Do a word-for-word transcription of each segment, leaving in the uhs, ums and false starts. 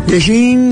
Deshin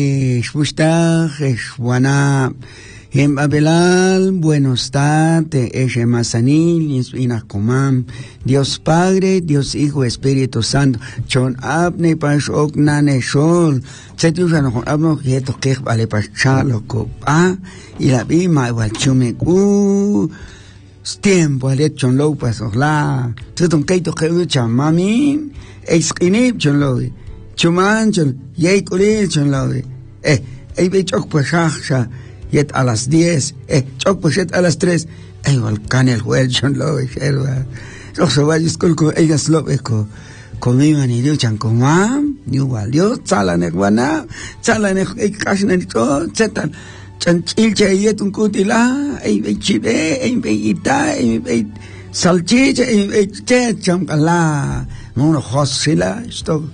shbushtach shwana hem abelal buenos tardes eshe masanil inakomam Dios Padre, Dios Hijo, Espíritu Santo. Chon abne pas oknane shol. Setujan hon abno yeto kech vale pas chalo ko pa y la bima igual chume u tiempo ale chon lo pas la. Seton keito ke chamamin eskinib chon lo. Chuman chon yei kuli chon lo. Eh, ei be chok pasha yet a las diez, eh, chok pashet a las tres. Ei wal kanel wel chon lo sherwa. Yo se va a escuchar con ellas lo eco conmigo ni Dios chan comam ni igual Dios sala ne guana sala ne cashna ni todo zetan chan chilcha y un cutila ei be chive ei be ita ei be salchicha ei be che cham kala no hosila esto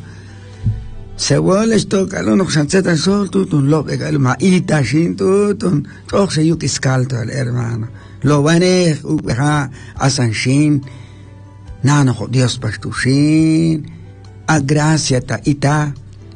se vuelve esto calo no chanzeta sol tu tu lo ega ma ita shin tu tu todo se yo que escalto hermano lo vane uha asanshin Nano Dios pastushin, a gracia ta ita,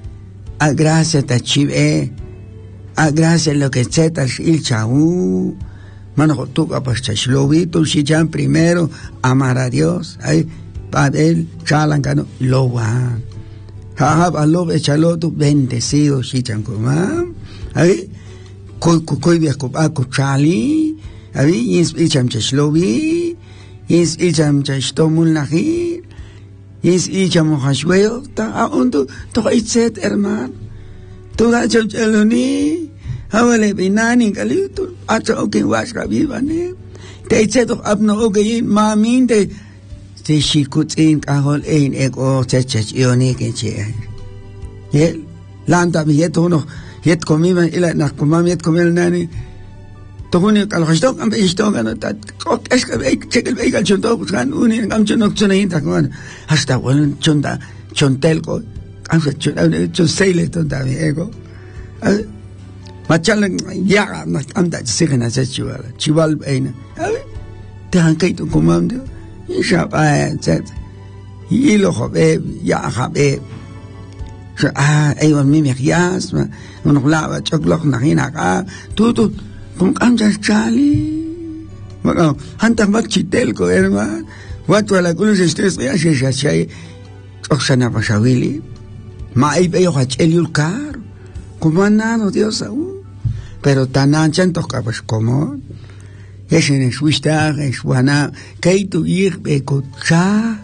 a gracia ta chive, a gracia lo que zeta il chau, mano tu capas lovito si ya primero amar a Dios, ay padel chalancano loa, jaja balo echaloto bendecido si chan comam, ay koi koi viaco paco chali, ay is icham chlovi. Is icham chashtomul nahi, is icham hashweo, ta aundu, to itzet herman, to gacho chaloni, havale binani kalito, acha oke washka vivane, te itzet of abno okein, mamin te, te shikuts in kahol ein ego, chachach ioni keche. Yel, lanta yet uno, yet comiban, ila nach comam yet comel nani, Tohuni kalau hastok ampe hastok kan tat kok es ke baik cekel baik al contoh kan uni am contoh cunain tak kan hasta wan conta contel ko am se con seile tonta mi ego macam ya am tak sikena se chiwal chiwal baina tan kai tu komando insha Allah zat yilo habe ya habe ah aywan mi miqyas ma nqlaba choklok nakhina ka tu tu Kung kamjas chali, magaw hantang magchitel ko herman, wat wala kulo sa stress kaya siya siya siya, oksa na pa siya wili, maib ayo kachelyul kar, kumanano Dios au, pero tanan chan tok kapas komon, yesin es wishtag es wana, kay tu ir be kutsa,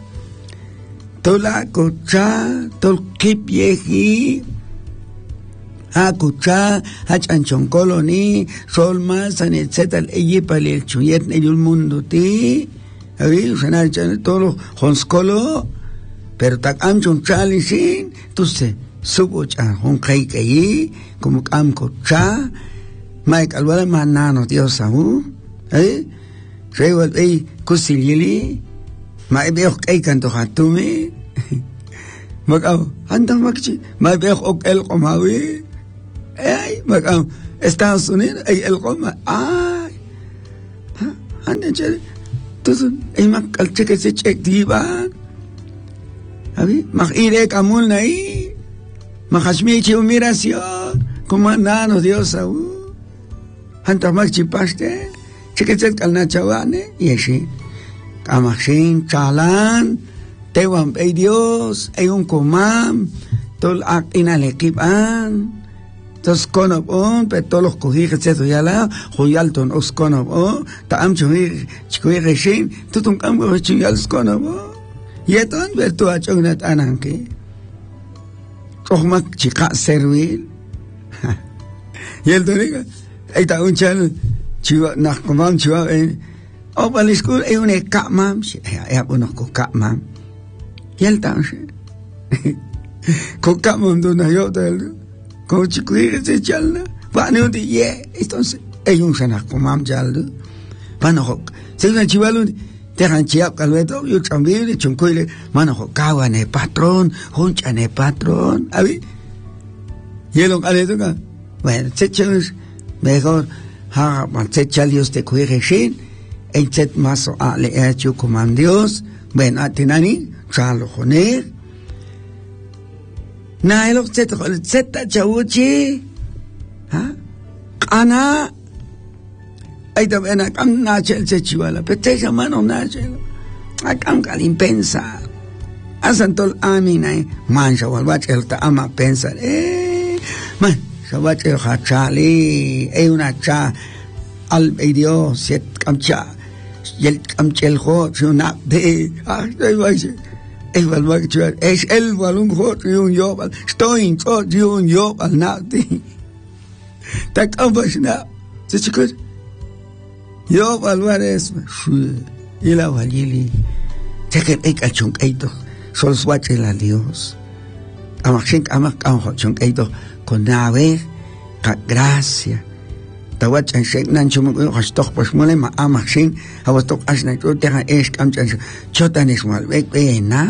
tola kutsa, tol kip yehi, ha kucha ha chanchon coloni sol más en etcétera ella para el chuyet en el mundo ti ahí usan todos los honskolo pero tak am chon chali sin tu se subo cha hon kai kai como am kucha mai kalwala manano Dios ahu eh rewal ei kusilili mai beo kai kanto hatumi magaw andang magchi mai beo ok el qomawi ay magam Estados Unidos ay el goma ay ande che tusun ay makal cheque se check diban abi mag ire kamul nai magashmi che humiración comandano Dios au anta mag chipaste cheque se kalna chawane yeshi kamashin chalan tewam ay Dios ay un comam tol ak inalekipan tos konobon pe todos los cogir etcétera ya la joyalton os konobo ta am choi choi reshin tutun kam go chiyal konobo yeton ver tu achonat ananke kohmak chika servil yel doriga ay ta un chal chiwa nach komam chiwa en o bal school ay un kamam ya uno ko kamam yel tan ko kamam do na yo del como chiquire se chalna vano de ye entonces hay un sana comam jaldo vano hok se una chivalo te han chiap calveto yo también chuncoile mano hok kawane patrón hunchane patrón abi yelo caleto ka bueno se chus mejor ha man se chalios te cuire shin en set maso a le hecho comam Dios bueno atinani chalo joner naelo zeta zeta chauchi ha ana ay tabena kam nachel se chivala peteja mano nachel akam kalin pensar asantol aminay man shawalwachel ta ama pensar eh man shawachel hachali ay una cha al Dios set kamcha yel kamchel ho chuna de ay ay es el balón es el balón un yo estoy en todo un yo al nati ta compasión se chicos yo balón es y la valili te que hay cachón eito sol swatch el Dios amachin amak amachon eito con nave gracia tawach en shek nan chum hastok pues mole ma amachin awastok asna to te es kamchan chotanis mal ve na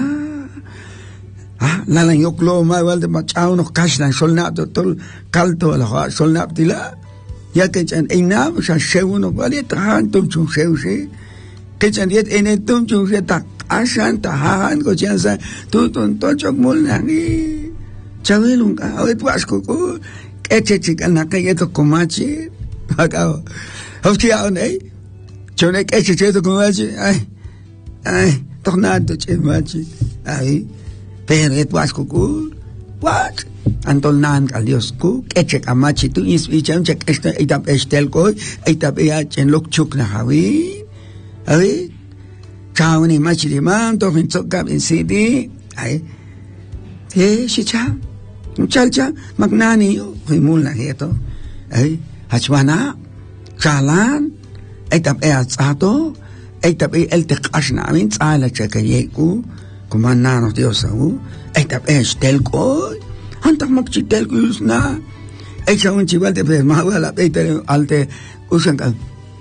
ah la la yo klo ma valde ma chao no kashlan solna to tol kalto la solna tila ya que chan ina sa sheuno vale tran tum chum sheu se que chan diet en tum chum se ta asan ta han ko chan sa tu ton to chok mol na ni chawelun ka awet wasko ko eche chikan na que to komachi acabo hostia ne chone que eche to komachi ay ay tornado che machi ay pero et wasko ko what antol nan kal Dios ko eche kamachi tu is icham che esta itap estel ko itap ya chen lok chuk na hawi ay chao ni machi de man to fin sok kap in city ay eh shi cha chal cha magnani himul na heto ay hachwana chalan itap e atsato itap e el teqashna min tsala chakayeku kumanano Dios au itap e estel ko antak magchitel ko yusna ay siya un chival te pe mawala peter alte usan ka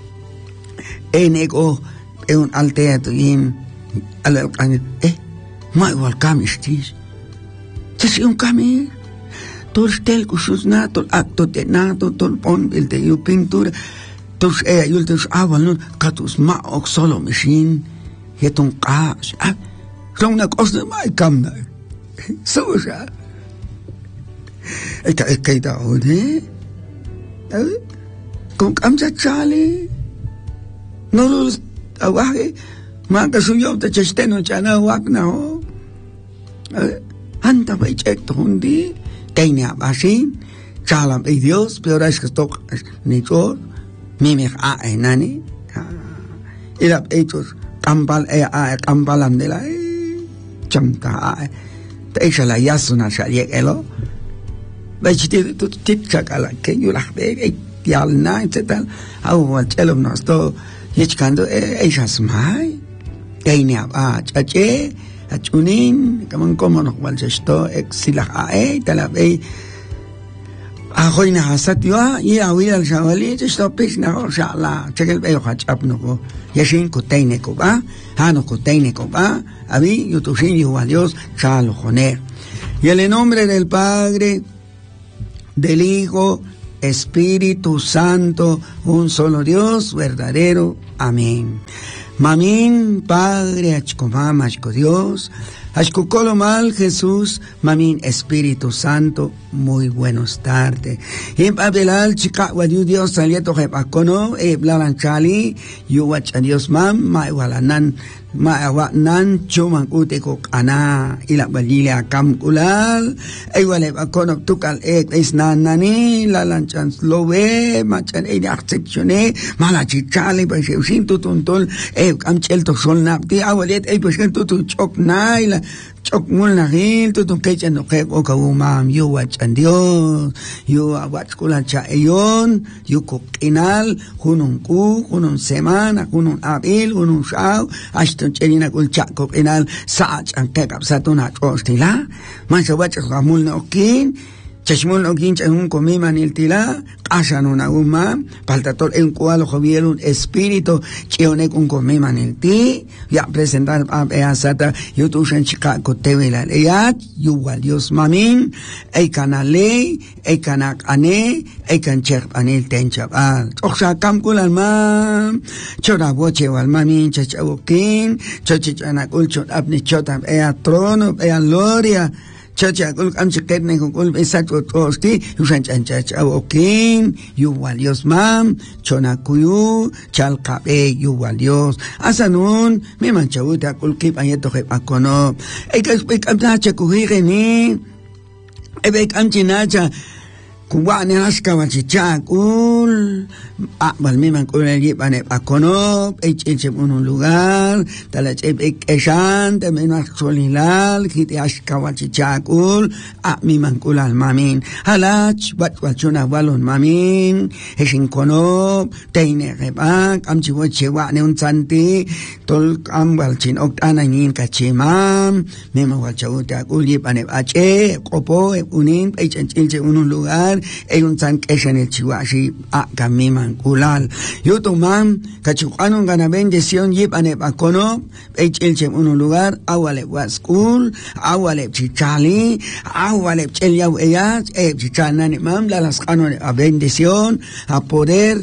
enego e un alte to yin alal kan eh mai wal kamistis tsi un kami tol stel ko yusna tol acto de nato tol pon el de yu pintura tos e yul tos aval katus ma ok solo machine heton qas ah son una cosa mai kamna so ja ita ikaita ode eh kung kamsa chali no los awahe maka suyo ta chesteno chana wak na ho anta bai check to hundi tainya basin chalam e Dios pero es que stok ni cho mimir a enani ila etos kambal e a kambalam de la chamta te shala yasuna shaliek elo Vejti tu tikka kala que yo la ve y al night tal au al chelo no sto yechkando ella smai kainia a chache achunin kaman como no wal esto exila a tal ve a hoina hasat yo y a wir al shavali esto pis na inshallah chekel ve hachap no ko yashin ko teine ko ba hano ko teine ko ba abi yo tu shin yo a Dios chalo joner y en el nombre del Padre del Hijo, Espíritu Santo, un solo Dios verdadero. Amén. Mamín, Padre, achkomam, achko Dios, achkukolo mal Jesús, mamín, Espíritu Santo, muy buenos tardes. Him abelal chika wadiu Dios salieto hepakono, e blalanchali, yuwach a Dios mam, maiwalanan, maiwanan chuman uteko ana, ila balile akam kulal, e wale bakono tukal ek isnanani, lalanchan slowe, machan e acceptione, malachichali, pa sheusin tutuntol, e am chelto sol napti, awalet e pesken tutu chok naila, chok mul na hil, tutun kechan no kek o kawumam, yuwach an Dios, yu awach kulan cha eyon, yu kukinal, hunun ku, hunun semana, hunun abil, hunun shaw, ashton chelina kul cha kukinal, saach ang kekap sa tunat ostila, man sa wach kamul na okin, chashmul no kin chahun komi manil tila, kasha no na uma, paltatol en kualo javier un espíritu, chione kun komi manil ti, ya presentar a beasata, yo tu shan chika kotewe la leyat, yo wal Dios mamin, ei kanale, ei kanak ane, ei kan chek anil tenchabal. Oxa kam kulal mam, chora boche wal mamin, chachawokin, chachichanak ulchot apni chotam ea trono, ea gloria, chacha kul am chiketne kul besacho tosti yusan chanchacha okin yuwal Dios mam chonakuyu chalqabe yuwal Dios asanun me manchauta kul kip ayeto he pakono ekas bekam cha kuhigeni ebek am chinacha kuwane aska wachichakul a balmiman kuleli bane akono eche un lugar tala che eshan de menos solilal kiti aska wachichakul a mi mankulal mamin halach wat wachuna walon mamin eshin kono teine rebak am chiwo chewa ne un santi tol am walchin oktana ngin kachimam mema wachauta kuli bane ache kopo unin echen chinche un lugar hay un tan que en el chihuashi a camiman culal yo toman cachucano gana bendición llevan bacono echelche un lugar aguale wascul aguale chichali aguale chelia ellas e chichanani mam la las cano a bendición a poder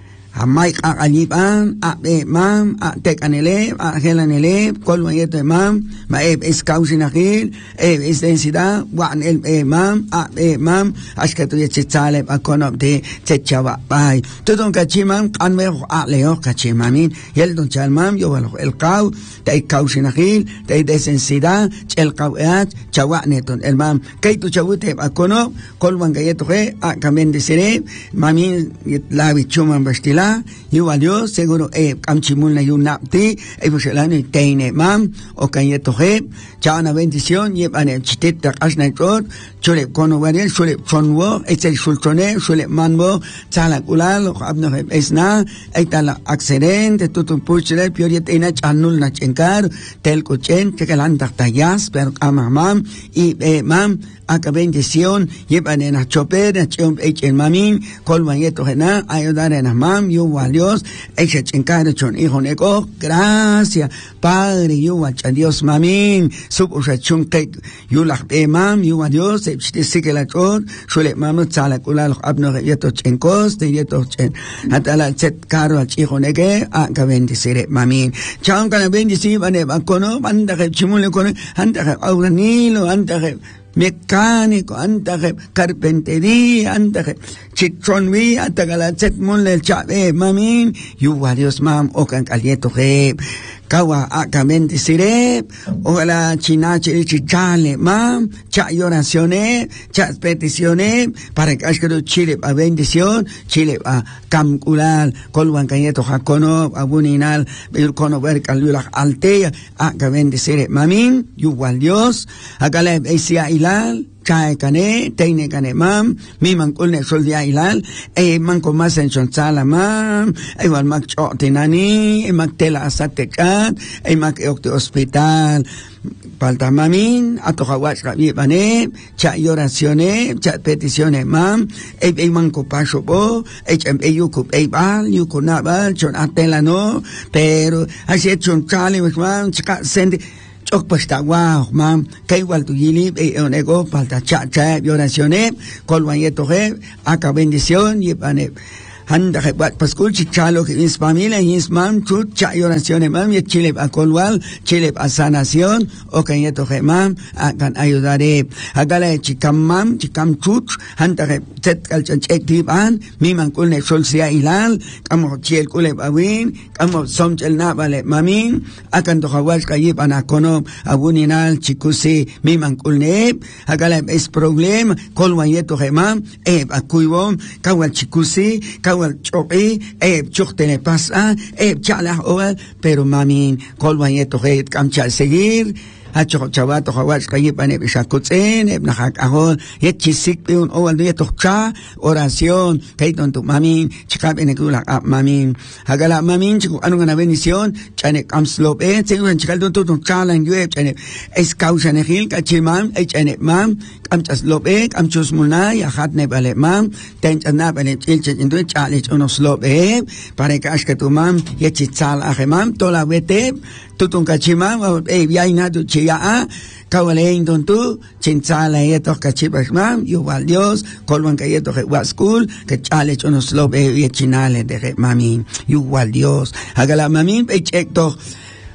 a Mike a Aliban a e mam a tecanele a gelanele colmo yeto mam ma e es causinagil e es densidad wan el e mam a e mam ashkatu yechale a conop de techaba bai todo un cachimam kan me a leo cachimamin y el don chalmam yo el cau de causinagil de densidad el cauat chawa neton el mam que tu chabute a conop colmo yeto he a camen de sere mami la bichuma bastila yo Dios seguro eh amchimulna yunapti e bushelani teine mam o kayeto he chana bendición llevan chiteta asna tot chole kono variel chole chonwo etel sultone chole manbo chala kulal abno esna etala accidente tutun puchele piorietena chanul na chenkar tel cochen que calanta tallas pero amamam y eh, mam aka bendición llevan en a choper en en mamin colmayeto gena ayudar en mam yo Dios eche chenkar chon hijo neko gracias padre yo a Dios mamin supo chun que yo la mam yo a Dios se sigue la chon suele mam chala kulal abno yeto chenkos de yeto chen atala set caro hijo neke aka bendicire mamin chan kana bendicir bane bakono banda que chimule kono anda auranilo anda mecánico, anta carpintería, anta chitronwi, anta galachet monle chabe, mamin, yu Dios mam, okan kalieto he, kawa akamente sire, ojalá chinache chichale, mam, cha oraciones, cha peticiones, para que ashkero chile a bendición, chile a camcular, colwan kalieto jacono, abuninal, kono ver kalulak altea, akamente sire, mamin, yu Dios, akale esia ilal, chae cane, teine cane mam, mi manculne sol dia ilal, e manco más en chonzala mam, e igual mac chotinani, e mac tela asatecat, e mac octe hospital, palta mamin, atojawash rabibane, cha oraciones, cha peticiones mam, e e manco paso bo, e e yukup e bal, yukunabal, chon atela no, pero así chonzale, mam, chica sendi, chok pasta wow mam kay wal tu yili e onego palta cha cha oraciones colwan yeto he aka bendición y pane handa he bat paskul chichalo que es familia y es mam tu cha oraciones mam y chile a colwal chile a sanación o que yeto he mam akan ayudaré agala chikam mam chikam chut handa he set kal chek diban mi man kulne sol sia ilal kamo chiel kule bawin kamo som chel na vale mamin akan to hawas kayip anakono abuninal chikusi mi man kulne agala es problem colwan yeto he mam e akuibo kawal chikusi kawal choqi e chuktene pasa e chala oal pero mamin colwan yeto he kam chal seguir hacho chawato hawas kayip ane bishakutzen ebna hak ahol yet chisik peun oal de tocha oración kaiton tu mamin chikap ene kula ap mamin hagala mamin chiku anu ngana bendición chane kam slop e tsengan chikal don tu chala ngwe chane es causa ne hil kachimam e chane mam kam chas slop e kam chus mulna ya hat ne bale mam ten chana bale chilche indu chale uno slop e para que ashka tu mam yet chitzal ahemam tola wete tutun kachimam e yaina tu chia kawalein don tu chintzala yeto kachibas mam yuval Dios kolwan kayeto he waskul que chale chono slob e chinale de mamin yuval Dios hagala mamin pe chekto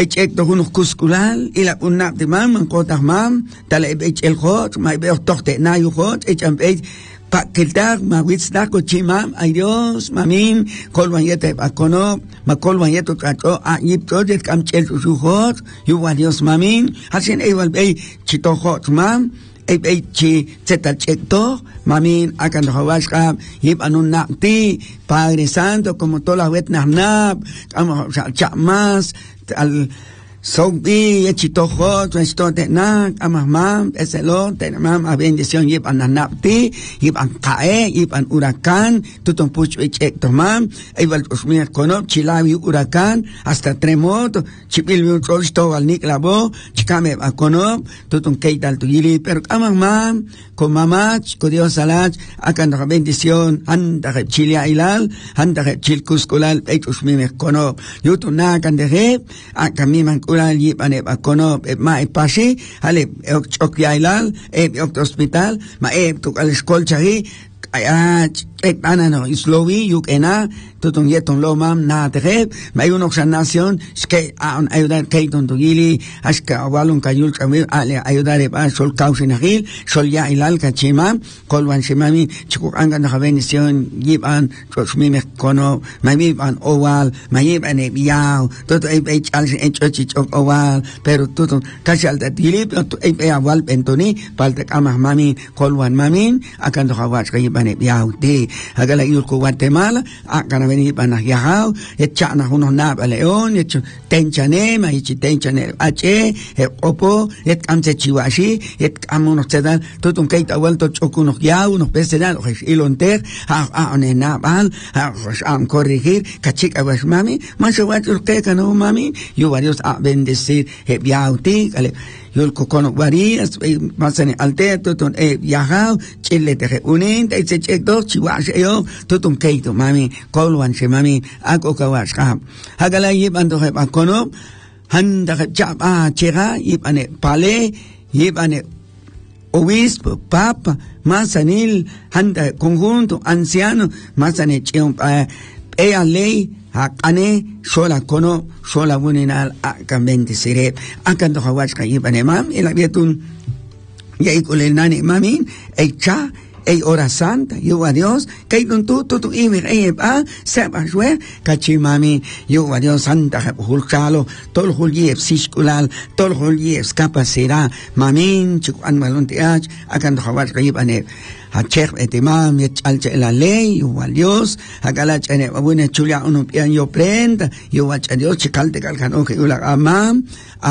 echek to unos cusculal y la una de mam kotas mam tale ech el hot mai veo tochte na yu hot echam ech pa keltar ma witsda ko chimam ay Dios mamin kolwan yete akono ma kolwan yeto kato a yip todet kam chel su hot yu wa Dios mamin hasen ewal be chito hot mam e be chi zeta chekto mamin akan hawashka yip anun nakti Padre Santo como todas las wetnas nap amo chamas al Sobi, echito hot, echito tenak, amahmam, eselot, tenamam, a bendición, yip an anapti, yip an kae, yip an huracán, tutong pucho echek tomam, eval osmir konop, chilavi huracán, hasta tremoto, chipil mi utrosto al niklabo, chikame a konop, tutong keital tuyili, pero amahmam, con mamach, con Dios salach, akan a bendición, anda chilia ilal, anda chilcusculal, echos mi konop, yutunakan de rep, akamiman Ural yip ane akono ma e pasi ale ok yailal e ok hospital ma e tu al skol chahi a ek anano islowi yuk ena tutong yeton lomam na tere ma uno sanación que a ayudar keiton tugili aska walun kayul kami ale ayudar ba sol kausinagil sol yailal kachima kolwan shimami chiku anga na bendición yip an mi me kono ma mi an owal ma yip ane biao toto e e al en chochi chok owal pero tutong kashal da dilip e e awal bentoni palta kama mami kolwan mamin akan do hawas kay bane biao de agala yul ko Guatemala akan venir para viajar echana unos nab a León echo tenchane ma ichi tenchane ache e opo et amse chiwashi et amonos tedal tutun keita vuelto choco unos ya unos pesedal y lonter a a nena bal a am corregir kachika was mami manso wat que no mami yo varios a bendecir e biauti ale yo el cocono varías masane alteto ton e viajado chile te unen te che dos chiwashi yo tutun keito mami kolwan she mami ako kawash ka hagala yibando he bakono handa chaba chega yibane pale yibane obispo papa masanil handa conjunto anciano masane chion e a ley akane sola kono sola buninal akan bendeciré akan do hawash ka yibane mam ila bietun ya ikole nani mamin echa ey hora santa yo a Dios que con tu tu tu imer ey pa sepa jue kachimami yo a Dios santa hulchalo tol hulie psikulal tol hulie capacidad mamin chuan malontiach akan hawat kayibane hachek etimam yet alche la ley yo a Dios agala chene abune chulia uno pian yo prenda yo a Dios chikalte kalkano que ula amam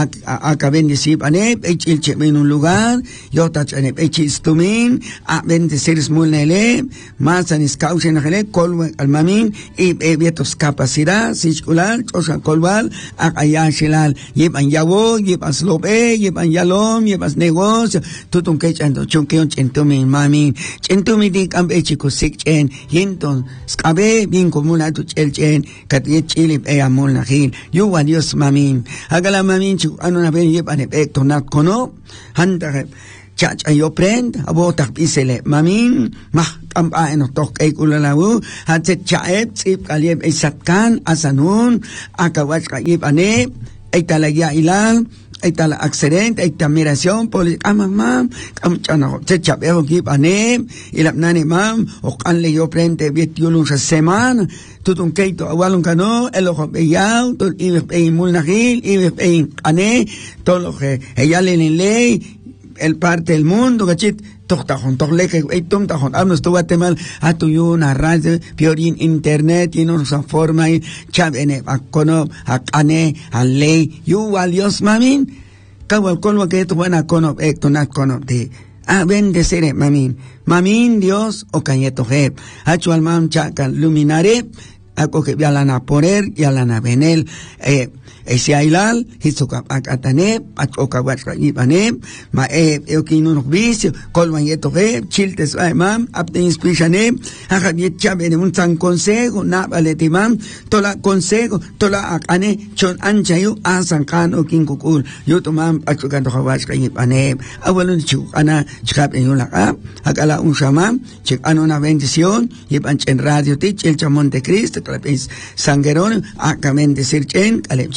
aka bendecir ane echil chemen un lugar yo ta chene echistumin a bendecir smulnele más anis causen hele kol almamin y vietos capacidad circular cosa kolwal akayashilal yeban yawo yebas lobe yeban yalom yebas negocio tutun que chando chunkeon chentumin mamin chentumi dik ambe chico sikchen yenton skabe bien comuna tu chelchen kat yechilip e amol nahil yo wa Dios mamin agala mamin chu anona ben yeban e tonat kono handa chacha yo prend abo tak isele mamin mah amba eno tok e kulalawu hat chaet sip kalib e satkan asanun akawach kayib ane ay talagya ilan ay tala accident ay tamiración poli amam mam am chano se chapeo gib ane ilap nani mam o kanle yo prende bit yulun sa semana tutun keito awalun kano elo beyaw tot ibes e mulnahil ibes e ane tolo que eyale en ley el parte del mundo gachit tohtajon tohleke ay tumtajon amnos to Guatemala atuyuna radio piorin internet y no sa forma y chabene akono akane alei yu al Dios mamin kawal kolwa que to buena kono ektonat kono de a bendecere mamin mamin Dios o kayeto heb achu al mam chakan luminare ako que vialana poner y alana venel eh ese ailal hisoka akatane achoka wachibane ma e eokino no vicio kolwan yeto ge chiltes mam apte inspirane haga yet chabe un san consejo na valeti mam tola consejo tola akane chon anchayu asan kan o kinkukul yo tomam achoka to hawash kayipane awalun chu ana chkap en la ap akala un shamam chek anona bendición yepan en radio tich el chamon de Cristo trapez sanguerón acamente sirchen kalep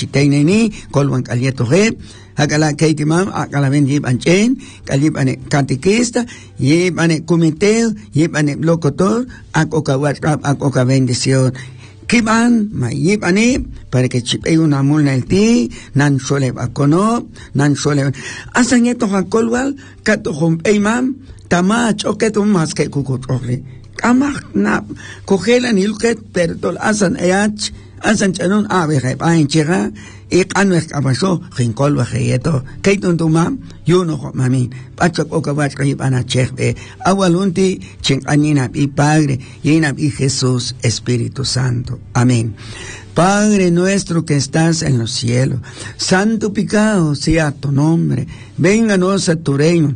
chitaineni, colwan calieto rep, acala keitimam, acala ven yip anchen, calipane catequista, yip ane comiteo, yip ane locutor, acoca WhatsApp, acoca bendición. Kiban, mayip ane, para que chipei una mulna el ti, nan sole bacono, nan sole. Asan yeto hakolwal, kato humpei mam, tama choketum mas que cucutrole. Kamak na, cogelan ilket, pertol asan each, asan chanun ave repain chega, y canwes capaso, rincol bajeto, keitun tu mam, yuno mamin, pachak okabach ripana chefe, awalunti, chinganina y Padre, llena y Jesús, Espíritu Santo. Amén. Padre nuestro que estás en los cielos, santificado sea tu nombre, vénganos a tu reino.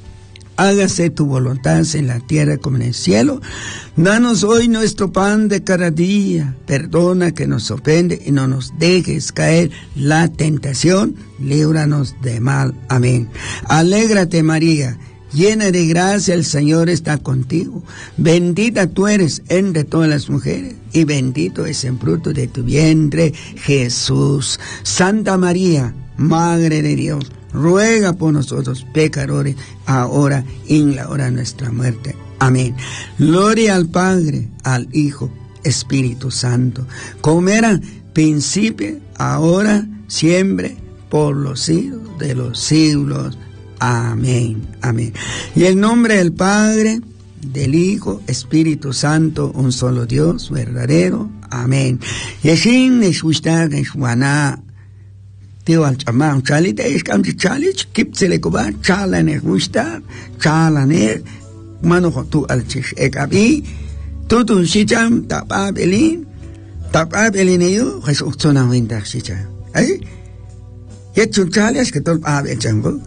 Hágase tu voluntad en la tierra como en el cielo. Danos hoy nuestro pan de cada día. Perdona que nos ofende y no nos dejes caer la tentación. Líbranos de mal. Amén. Alégrate, María, llena de gracia, el Señor está contigo. Bendita tú eres entre todas las mujeres y bendito es el fruto de tu vientre, Jesús. Santa María, Madre de Dios, ruega por nosotros pecadores, ahora y en la hora de nuestra muerte. Amén. Gloria al Padre, al Hijo, Espíritu Santo, como era principio, ahora, siempre, por los siglos de los siglos. Amén. Amén. Y el nombre del Padre, del Hijo, Espíritu Santo, un solo Dios, verdadero. Amén. Yeshin Neshwishtar Neshwana. Tío al chamán, chalita es camchi chalich, kipsele kuba, chala ne gusta, chala ne, mano tu al chish ekabi, tutun shicham, tapa belin, tapa belin yo, Jesús zona winter shicham. ¿Eh? Yetun chalias que tol pa bechango.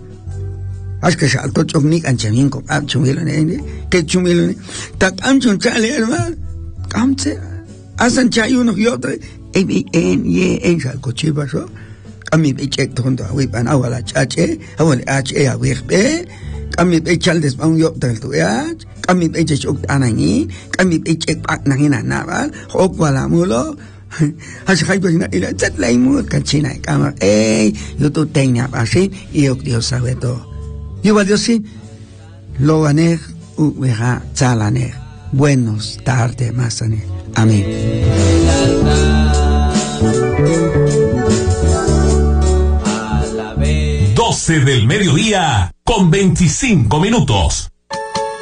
As que salto chognik anchamin ko ab chumilo ne, que chumilo ne. Tak amchun chale hermano, kamse, asan chayuno y otro, en en ye en shal cochibaso. Kami becek tondo awipan awala chache, awal ache awirpe, kami bechal despaun yok del tuyach, kami becek ok anangi, kami becek pak nangina naval, hok wala mulo, has hay pues na ila chat lai mut kachina kama, eh, yo tu teña así y ok Dios sabe todo. Yo va Dios sí, lo gané, uveja chalané. Buenos tardes, masane. Amén. doce del mediodía con veinticinco minutos.